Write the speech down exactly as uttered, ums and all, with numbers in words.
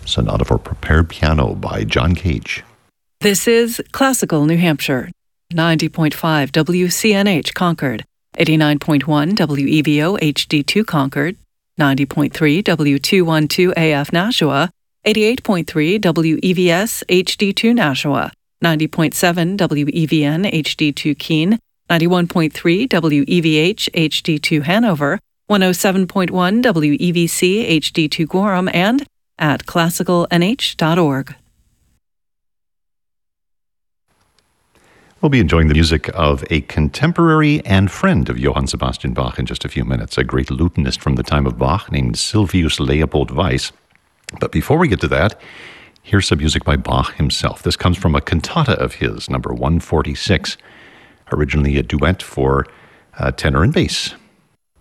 Sonata for Prepared Piano by John Cage. This is Classical New Hampshire, ninety point five W C N H Concord, eighty-nine point one W E V O H D two Concord, ninety point three W two twelve A F Nashua, eighty-eight point three W E V S H D two Nashua, ninety point seven W E V N H D two Keene, ninety-one point three W E V H H D two Hanover, one oh seven point one W E V C H D two Gorham, and at classical n h dot org. We'll be enjoying the music of a contemporary and friend of Johann Sebastian Bach in just a few minutes, a great lutenist from the time of Bach named Sylvius Leopold Weiss. But before we get to that, here's some music by Bach himself. This comes from a cantata of his, number one forty-six, originally a duet for uh, tenor and bass.